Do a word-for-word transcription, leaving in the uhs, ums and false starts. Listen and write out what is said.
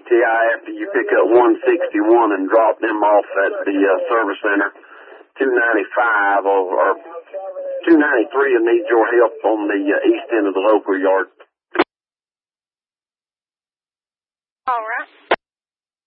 T I after you pick up one sixty-one and drop them off at the uh, service center. two ninety-five or, or two ninety-three will need your help on the uh, east end of the local yard. All right.